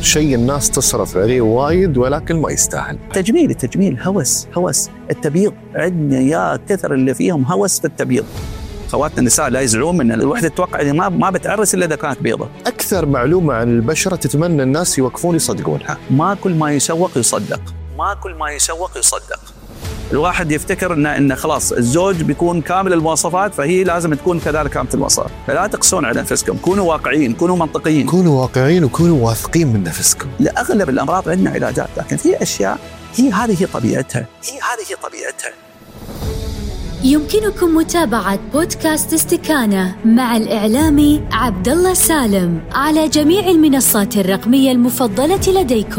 شيء الناس تصرف عليه وايد ولكن ما يستاهل. التجميل هوس التبييض. عندنا يا كثر اللي فيهم هوس في التبييض. خواتنا النساء لا يزعلون من الوحدة، تتوقع إن ما بتعرس إلا إذا كانت بيضة. أكثر معلومة عن البشرة تتمنى الناس يوقفون يصدقونها. ما كل ما يسوق يصدق. الواحد يفتكر إن خلاص الزوج بيكون كامل المواصفات، فهي لازم تكون كذلك كاملة المواصفات. فلا تقسون على أنفسكم، كونوا واقعيين، كونوا منطقيين، وكونوا واثقين من نفسكم. لأغلب الأمراض عندنا علاجات، لكن في أشياء هذه طبيعتها. يمكنكم متابعة بودكاست استكانة مع الإعلامي عبد الله سالم على جميع المنصات الرقمية المفضلة لديكم.